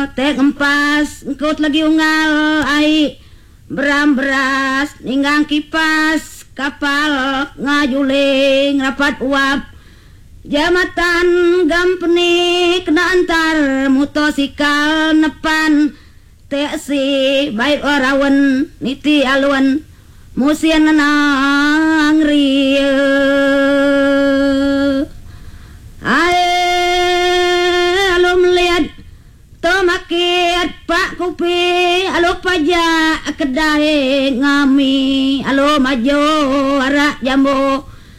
tek empas engkut lagi unggal ai beram beras ninggang kipas kapal ngajuling rapat uap jamatan gampeni kena antar motosikal nepan teksi baik orawan niti aluan musian nang rie alum liat tomakit pak kupi alo pajak kedai ngami alo majo arak jambo